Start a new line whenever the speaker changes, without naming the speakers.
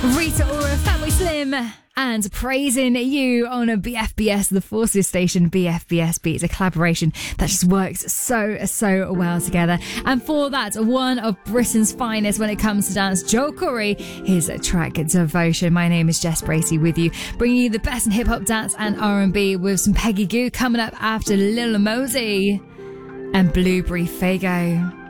Rita Ora, Fatboy Slim, and Praising You on a BFBS, the Forces station. BFBS Beats, a collaboration that just works so well together. And for that, one of Britain's finest when it comes to dance, Joel Corry, his track Devotion. My name is Jess Bracey with you, bringing you the best in hip-hop, dance and R&B with some Peggy Gou coming up after Lil Mosey and Blueberry Faygo.